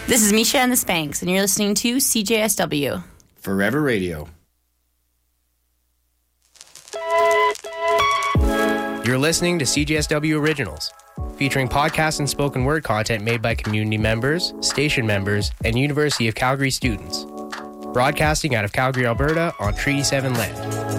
This is Misha and the Spanks, and you're listening to CJSW. Forever Radio. You're listening to CJSW Originals, featuring podcast and spoken word content made by community members, station members, and University of Calgary students. Broadcasting out of Calgary, Alberta on Treaty 7 land.